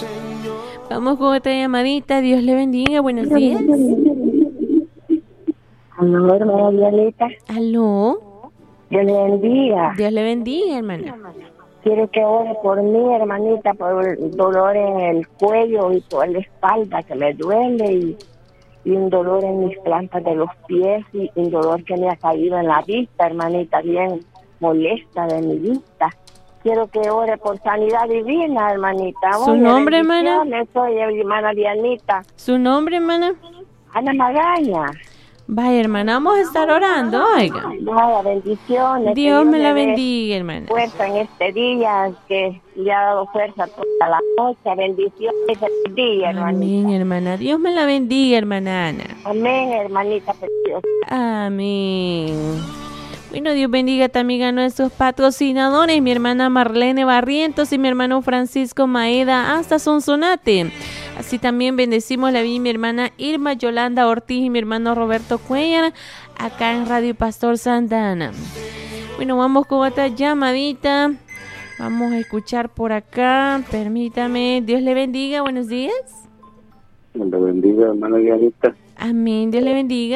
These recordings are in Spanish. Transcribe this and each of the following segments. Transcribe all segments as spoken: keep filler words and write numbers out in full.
Vamos con otra llamadita. Dios le bendiga. Buenos días. Aló, hermana Violeta. Aló. Dios le bendiga. Dios le bendiga, hermana. Quiero que ore por mí, hermanita, por el dolor en el cuello y por la espalda que me duele y, y un dolor en mis plantas de los pies y un dolor que me ha caído en la vista, hermanita, bien molesta de mi vista. Quiero que ore por sanidad divina, hermanita. ¿Su nombre, hermana? Soy hermana Dianita. ¿Su nombre, hermana? Ana Magaña. Vaya, hermana, vamos a estar orando, oiga. Vaya, bendiciones. Dios me la bendiga, hermana. Fuerza en este día, que le ha dado fuerza toda la noche. Bendiciones este día, hermanita. Amén, hermana. Dios me la bendiga, hermana Ana. Amén, hermanita preciosa. Amén. Bueno, Dios bendiga también a nuestros patrocinadores, mi hermana Marlene Barrientos y mi hermano Francisco Maeda hasta Sonsonate. Así también bendecimos la vida de mi hermana Irma Yolanda Ortiz y mi hermano Roberto Cuellar acá en Radio Pastor Santa Ana. Bueno, vamos con otra llamadita. Vamos a escuchar por acá. Permítame. Dios le bendiga. Buenos días. Dios le bendiga, hermana Dianita. Amén. Dios le bendiga.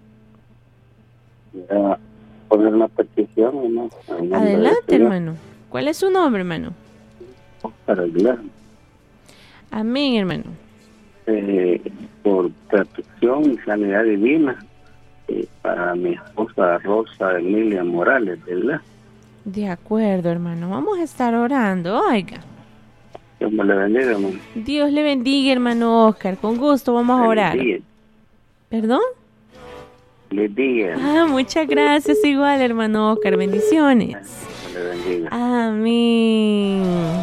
Ya. Poner una petición, hermano. Adelante, hermano. ¿Cuál es su nombre, hermano? Para Aguilar. Amén, hermano. Eh, por protección y sanidad divina eh, para mi esposa Rosa Emilia Morales, ¿verdad? De acuerdo, hermano. Vamos a estar orando, oiga. Dios me le bendiga, hermano. Dios le bendiga, hermano Oscar. Con gusto vamos a orar. ¿Perdón? Le diga. Ah, muchas gracias igual, hermano Oscar. Bendiciones. Le bendiga. Amén.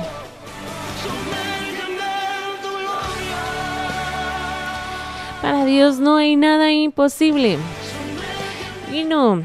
Para Dios no hay nada imposible. Y no.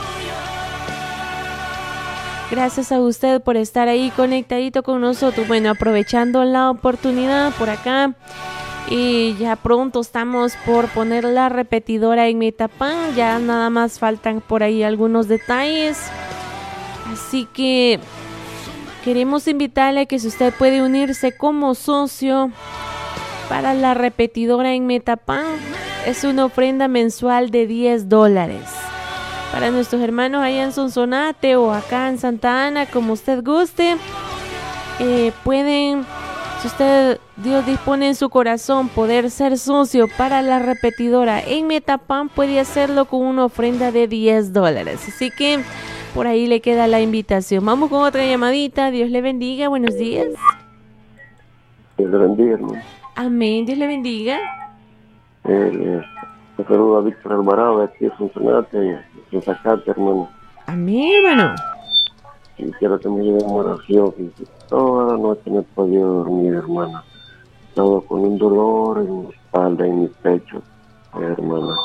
Gracias a usted por estar ahí conectadito con nosotros. Bueno, aprovechando la oportunidad por acá. Y ya pronto estamos por poner la repetidora en Metapán. Ya nada más faltan por ahí algunos detalles. Así que queremos invitarle a que si usted puede unirse como socio para la repetidora en Metapán, es una ofrenda mensual de diez dólares. Para nuestros hermanos allá en Sonsonate o acá en Santa Ana, como usted guste, eh, pueden... Si usted, Dios dispone en su corazón poder ser socio para la repetidora en Metapán, puede hacerlo con una ofrenda de diez dólares. Así que por ahí le queda la invitación. Vamos con otra llamadita. Dios le bendiga. Buenos días. Dios le bendiga, hermano. Amén. Dios le bendiga. Eh, te saludo a Víctor Alvarado de aquí de Cincinnati, de Zacate, hermano. Amén, hermano. Y quiero que me lleven una oración. Toda la noche no he podido dormir, hermana. Todo con un dolor en mi espalda y en mi pecho, hermana.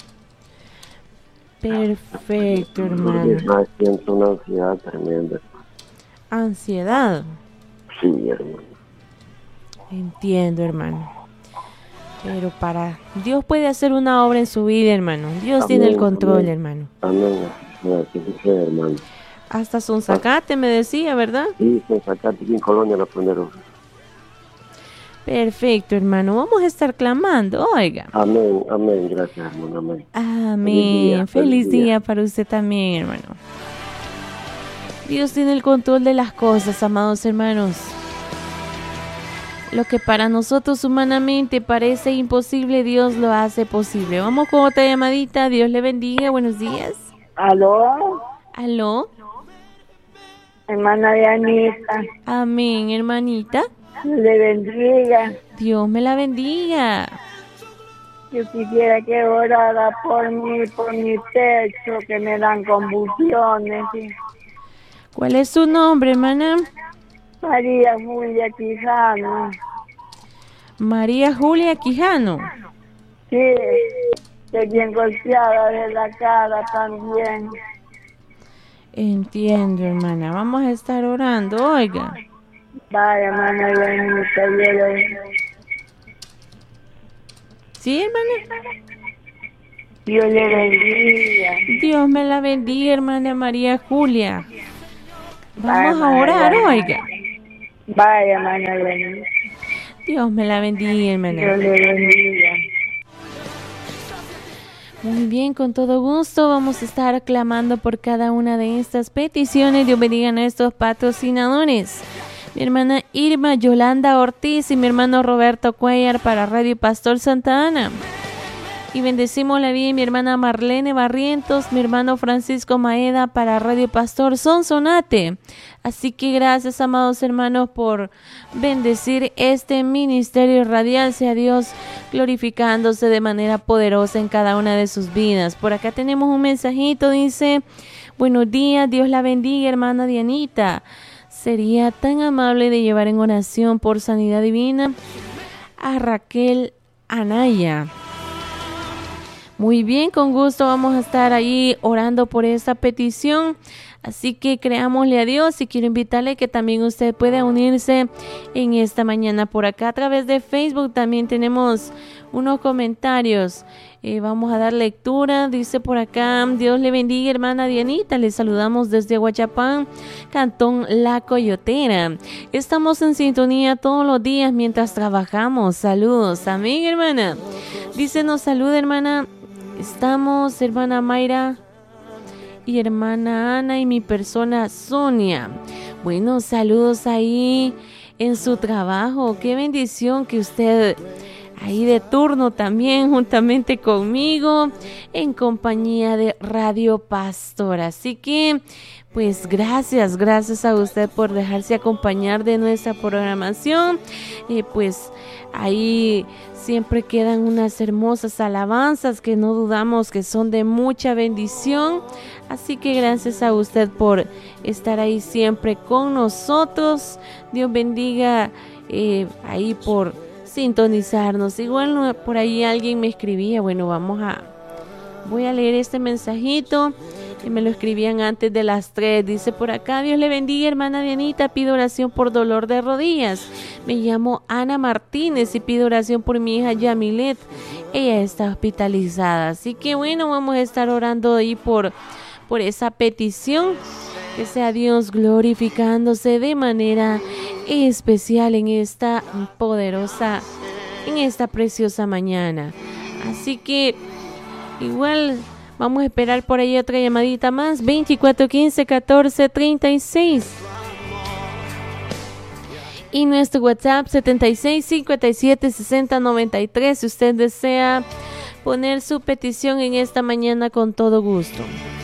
Perfecto, hermano. Siento una ansiedad tremenda. ¿Ansiedad? Sí, hermano. Entiendo, hermano. Pero para... Dios puede hacer una obra en su vida, hermano. Dios amén, tiene el control, amén. Hermano. Amén. Así sea, hermano. Hasta Sonsacate me decía, ¿verdad? Sí, Sonsacate, aquí en Colonia, la primera. Perfecto, hermano. Vamos a estar clamando, oiga. Amén, amén. Gracias, hermano. Amén. Amén. Feliz día, feliz feliz día. día para usted también, hermano. Dios tiene el control de las cosas, amados hermanos. Lo que para nosotros humanamente parece imposible, Dios lo hace posible. Vamos con otra llamadita. Dios le bendiga. Buenos días. ¿Aló? ¿Aló? Hermana Dianita. Amén, hermanita. Le bendiga. Dios me la bendiga. Yo quisiera que orara por mí, por mi pecho, que me dan convulsiones. ¿Sí? ¿Cuál es su nombre, hermana? María Julia Quijano. María Julia Quijano. Sí, estoy bien golpeada de la cara también. Entiendo, hermana. Vamos a estar orando, oiga. Vaya, hermana, yo ¿Sí, hermana? Dios le bendiga. Dios me la bendiga, hermana María Julia. Vamos Vaya, a orar, vaya, oiga. Vaya, hermana. Dios me la bendiga, hermana. Dios le bendiga. Muy bien, con todo gusto vamos a estar clamando por cada una de estas peticiones. Dios bendiga a nuestros patrocinadores. Mi hermana Irma Yolanda Ortiz y mi hermano Roberto Cuellar para Radio Pastor Santa Ana. Y bendecimos la vida de mi hermana Marlene Barrientos, mi hermano Francisco Maeda para Radio Pastor Sonsonate. Así que gracias, amados hermanos, por bendecir este ministerio radial. Sea Dios glorificándose de manera poderosa en cada una de sus vidas. Por acá tenemos un mensajito, dice: buenos días, Dios la bendiga, hermana Dianita. Sería tan amable de llevar en oración por sanidad divina a Raquel Anaya. Muy bien, con gusto vamos a estar ahí orando por esta petición. Así que creámosle a Dios y quiero invitarle que también usted pueda unirse en esta mañana. Por acá a través de Facebook también tenemos unos comentarios. Eh, vamos a dar lectura. Dice por acá: Dios le bendiga, hermana Dianita. Le saludamos desde Huachapán, Cantón La Coyotera. Estamos en sintonía todos los días mientras trabajamos. Saludos. Amén, hermana. Dice: nos saluda, hermana. Estamos, hermana Mayra y hermana Ana y mi persona Sonia. Bueno, saludos ahí en su trabajo. Qué bendición que usted ahí de turno también juntamente conmigo en compañía de Radio Pastor. Así que pues gracias, gracias a usted por dejarse acompañar de nuestra programación. Y pues ahí siempre quedan unas hermosas alabanzas que no dudamos que son de mucha bendición. Así que gracias a usted por estar ahí siempre con nosotros. Dios bendiga eh, ahí por sintonizarnos. Igual por ahí alguien me escribía, bueno, vamos a, voy a leer este mensajito que me lo escribían antes de las tres. Dice por acá: Dios le bendiga, hermana Dianita, pido oración por dolor de rodillas. Me llamo Ana Martínez y pido oración por mi hija Yamilet. Ella está hospitalizada. Así que bueno, vamos a estar orando ahí por, por esa petición. Que sea Dios glorificándose de manera especial en esta poderosa, en esta preciosa mañana. Así que igual vamos a esperar por ahí otra llamadita más. veinticuatro quince catorce treinta y seis. Y nuestro WhatsApp setenta y seis cincuenta y siete sesenta noventa y tres. Si usted desea poner su petición en esta mañana, con todo gusto.